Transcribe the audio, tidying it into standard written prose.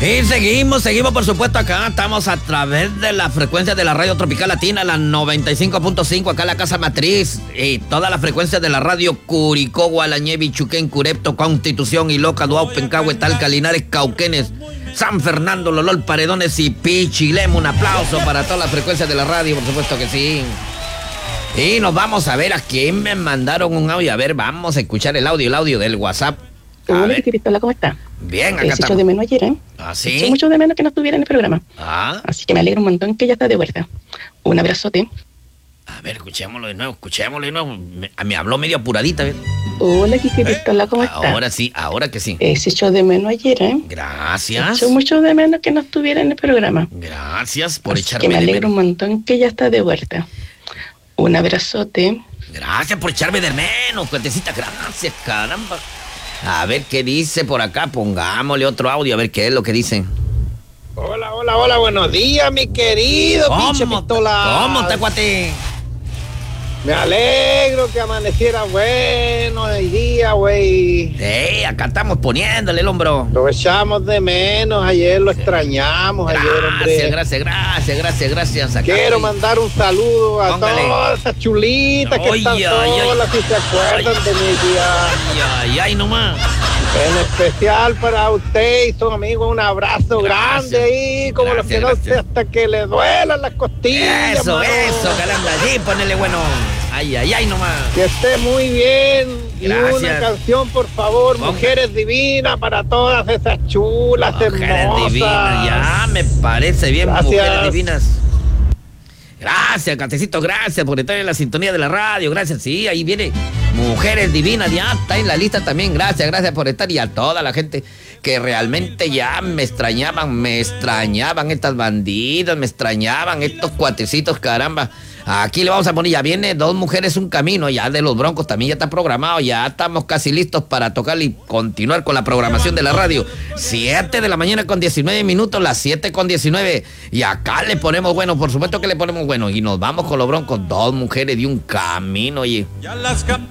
Y seguimos por supuesto acá, estamos a través de la frecuencia de la radio Tropical Latina, la 95.5, acá en la Casa Matriz, y todas las frecuencias de la radio Curicó, Gualañevi, Chuquén, Curepto, Constitución, Iloca, Duau, Pencahue, Talca, Linares, Cauquenes, San Fernando, Lolol, Paredones y Pichilemu. Un aplauso para todas las frecuencias de la radio, por supuesto que sí. Y nos vamos a ver a quién me mandaron un audio. A ver, vamos a escuchar el audio del WhatsApp. Hola, Pistola, ¿cómo está? Bien, acá se echó de menos ayer, ¿eh? ¿Ah, sí? Se echó mucho de menos que no estuviera en el programa. Ah. Así que me alegro un montón que ya está de vuelta. Un abrazote. A ver, escuchémoslo de nuevo. Me habló medio apuradita, ¿ves? Hola, Kiki Pistola, ¿cómo está? Ahora sí, ahora que sí. Se echó de menos ayer, ¿eh? Gracias. Se echó mucho de menos que no estuviera en el programa. Gracias por Así echarme que me de alegro menos. un montón que ya está de vuelta. Un abrazote. Gracias por echarme de menos, cuentecita. Gracias, caramba. A ver qué dice por acá. Pongámosle otro audio, a ver qué es lo que dice. Hola, buenos días, mi querido pinche Pistola. ¿Cómo está, cuate? Me alegro que amaneciera bueno el día, güey. Sí, acá estamos poniéndole el hombro. Lo echamos de menos, ayer lo extrañamos, ayer, hombre. Gracias. Acá Quiero mandar un saludo a Póngale. todas esas chulitas que están solas, si se acuerdan de mi día. Ay, nomás. En especial para usted y su amigo, un abrazo grande ahí, como lo que no sé, hasta que le duelan las costillas. Eso, mano. caramba, sí, ponele bueno. Ay, nomás. Que esté muy bien. Gracias. Y una canción, por favor, Mujeres Divinas, para todas esas chulas, Mujeres hermosas. divinas, ya me parece bien. Gracias. Mujeres divinas. Gracias, Catecito, gracias por estar en la sintonía de la radio. Gracias, sí, ahí viene Mujeres Divinas, ya está en la lista también. Gracias por estar, y a toda la gente que realmente ya me extrañaban estas bandidas, me extrañaban estos cuatecitos, caramba. Aquí le vamos a poner, ya viene Dos Mujeres, un Camino, ya de los Broncos también ya está programado, ya estamos casi listos para tocar y continuar con la programación de la radio. 7 de la mañana con 19 minutos, las 7 con 19, y acá le ponemos bueno, por supuesto que le ponemos bueno, y nos vamos con los Broncos, Dos Mujeres y un Camino, oye.